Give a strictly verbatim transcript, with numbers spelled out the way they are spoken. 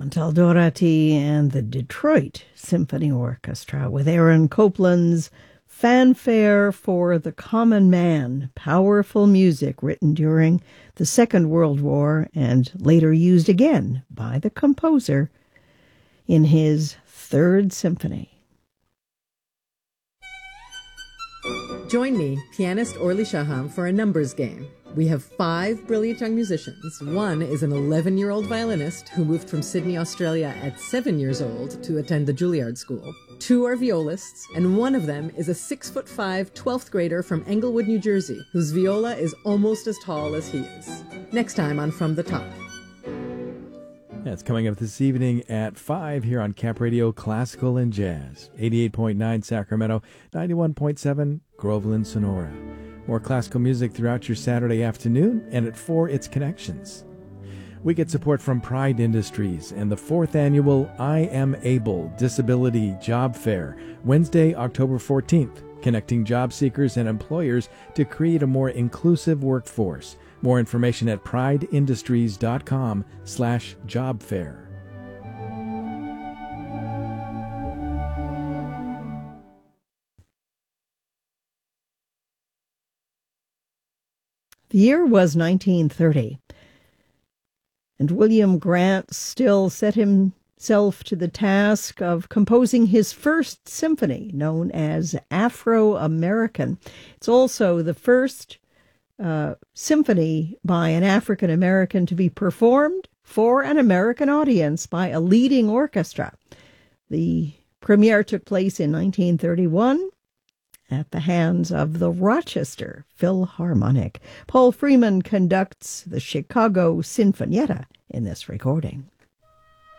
Chantal Doherty and the Detroit Symphony Orchestra with Aaron Copland's Fanfare for the Common Man, powerful music written during the Second World War and later used again by the composer in his Third Symphony. Join me, pianist Orly Shaham, for a numbers game. We have five brilliant young musicians. One is an eleven-year-old violinist who moved from Sydney, Australia at seven years old to attend the Juilliard School. Two are violists, and one of them is a six-foot-five twelfth grader from Englewood, New Jersey, whose viola is almost as tall as he is. Next time on From the Top. That's coming up this evening at five here on Cap Radio Classical and Jazz. eighty-eight point nine Sacramento, ninety-one point seven Groveland, Sonora. More classical music throughout your Saturday afternoon, and at four, it's Connections. We get support from Pride Industries and the fourth annual I Am Able Disability Job Fair, Wednesday, October fourteenth, connecting job seekers and employers to create a more inclusive workforce. More information at prideindustries.com slash job fair. The year was nineteen thirty, and William Grant still set himself to the task of composing his first symphony, known as Afro-American. It's also the first uh, symphony by an African-American to be performed for an American audience by a leading orchestra. The premiere took place in nineteen thirty-one. At the hands of the Rochester Philharmonic. Paul Freeman conducts the Chicago Sinfonietta in this recording.